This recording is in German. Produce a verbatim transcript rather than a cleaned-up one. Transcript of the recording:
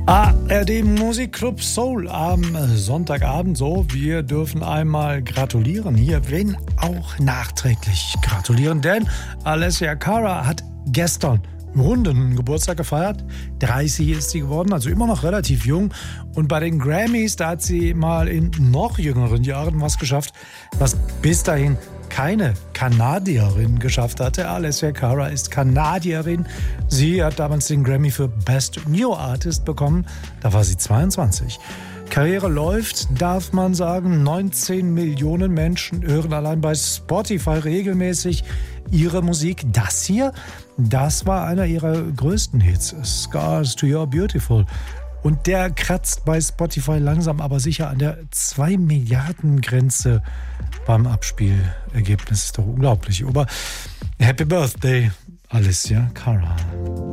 A R D Musikclub Soul am Sonntagabend. So, wir dürfen einmal gratulieren hier, wenn auch nachträglich gratulieren, denn Alessia Cara hat gestern runden Geburtstag gefeiert. dreißig ist sie geworden, also immer noch relativ jung. Und bei den Grammys, da hat sie mal in noch jüngeren Jahren was geschafft, was bis dahin keine Kanadierin geschafft hatte. Alessia Cara ist Kanadierin. Sie hat damals den Grammy für Best New Artist bekommen. Da war sie zweiundzwanzig. Karriere läuft, darf man sagen. neunzehn Millionen Menschen hören allein bei Spotify regelmäßig ihre Musik. Das hier, das war einer ihrer größten Hits. Scars to Your Beautiful. Und der kratzt bei Spotify langsam aber sicher an der zwei Milliarden Grenze beim Abspielergebnis. Ist doch unglaublich. Aber Happy Birthday, Alessia Cara.